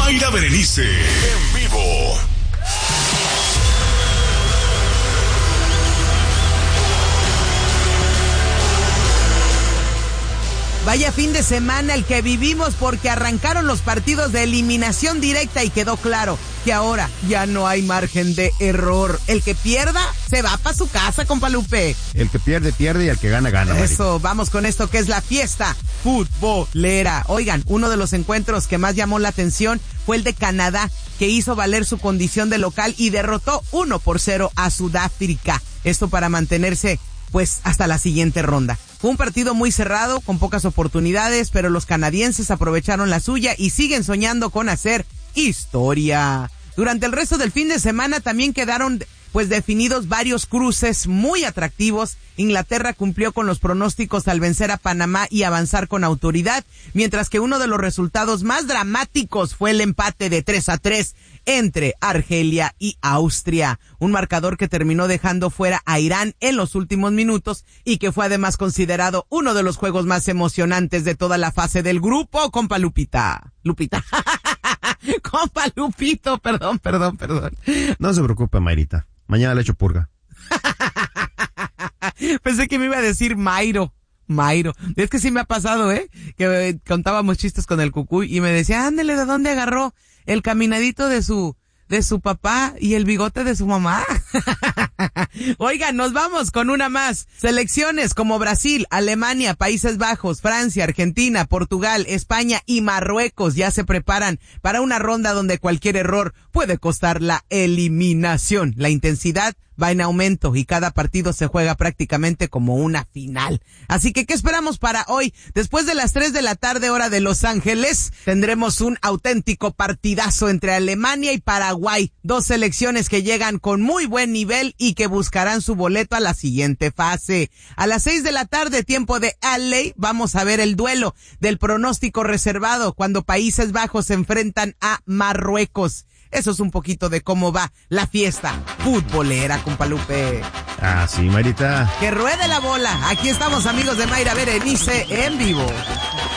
Mayra Berenice, en vivo. Vaya fin de semana el que vivimos, porque arrancaron los partidos de eliminación directa y quedó claro que ahora ya no hay margen de error. El que pierda se va para su casa, compa Lupe. El que pierde, pierde, y el que gana, gana. Eso, Marita. vamos con esto que es la fiesta futbolera. Oigan, uno de los encuentros que más llamó la atención fue el de Canadá, que hizo valer su condición de local y derrotó 1-0 a Sudáfrica. Esto para mantenerse pues hasta la siguiente ronda. Fue un partido muy cerrado, con pocas oportunidades, pero los canadienses aprovecharon la suya y siguen soñando con hacer historia. Durante el resto del fin de semana también quedaron pues definidos varios cruces muy atractivos. Inglaterra cumplió con los pronósticos al vencer a Panamá y avanzar con autoridad, mientras que uno de los resultados más dramáticos fue el empate de 3-3 entre Argelia y Austria, un marcador que terminó dejando fuera a Irán en los últimos minutos y que fue además considerado uno de los juegos más emocionantes de toda la fase del grupo, compa Lupita. Compa Lupito, perdón. No se preocupe, Mayrita. Mañana le echo purga. Pensé que me iba a decir Mayro. Es que sí me ha pasado, que contábamos chistes con el Cucuy y me decía, ándele, ¿de dónde agarró el caminadito de su papá y el bigote de su mamá? Oigan, nos vamos con una más. Selecciones como Brasil, Alemania, Países Bajos, Francia, Argentina, Portugal, España y Marruecos ya se preparan para una ronda donde cualquier error puede costar la eliminación. La intensidad va en aumento y cada partido se juega prácticamente como una final. Así que, ¿qué esperamos para hoy? Después de las 3 de la tarde, hora de Los Ángeles, tendremos un auténtico partidazo entre Alemania y Paraguay. Dos selecciones que llegan con muy buen nivel y que buscarán su boleto a la siguiente fase. A las 6 de la tarde, tiempo de LA, vamos a ver el duelo del pronóstico reservado cuando Países Bajos se enfrentan a Marruecos. Eso es un poquito de cómo va la fiesta futbolera, compa Lupe. Ah, sí, Mayrita. Que ruede la bola. Aquí estamos, amigos de Mayra Berenice, en vivo.